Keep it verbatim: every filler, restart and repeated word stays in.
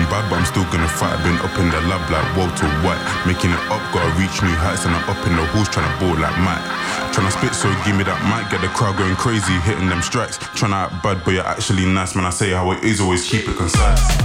bad, but I'm still gonna fight. Been up in the lab like Walter White. Making it up, gotta reach new heights. And I'm up in the halls trying to ball like Mike. Trying to spit, so give me that mic. Get the crowd going crazy, hitting them strikes. Trying to act bad, but you're actually nice. Man, I say how it is, always keep it concise.